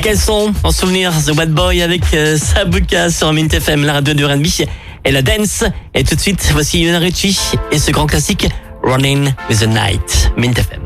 Quels sont, en souvenir, The Bad Boy avec Sabuka sur Mint FM, la radio du R&B et la dance. Et tout de suite, voici Lionel Richie et ce grand classique, Running with the Night, Mint FM.